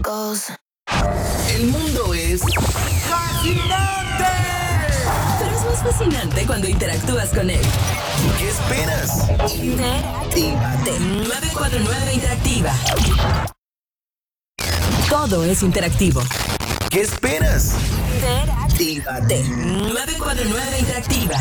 El mundo es fascinante. Pero es más fascinante cuando interactúas con él. ¿Qué esperas? Interactívate. 949 Interactiva. Todo es interactivo. ¿Qué esperas? Interactívate. 949 Interactiva.